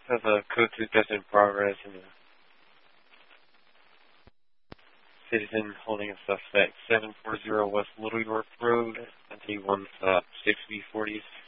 Has a code 2 test in progress and a citizen holding a suspect 740 West Little York Road. I think 1 stop 6B40s.